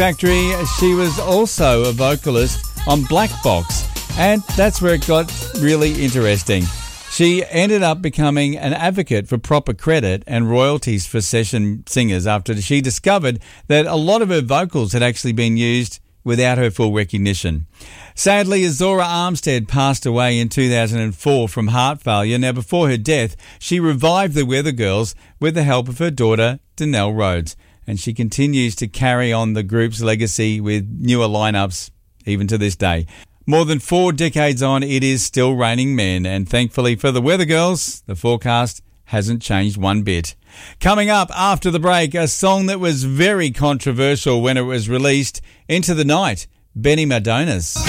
Factory, she was also a vocalist on Black Box, and that's where it got really interesting. She ended up becoming an advocate for proper credit and royalties for session singers after she discovered that a lot of her vocals had actually been used without her full recognition. Sadly, Zora Armstead passed away in 2004 from heart failure. Now, before her death, she revived the Weather Girls with the help of her daughter, Danelle Rhodes, and she continues to carry on the group's legacy with newer lineups even to this day. More than 4 decades on, it is still raining men, and thankfully for the Weather Girls, the forecast hasn't changed one bit. Coming up after the break, a song that was very controversial when it was released, Into the Night, Benny Madonas.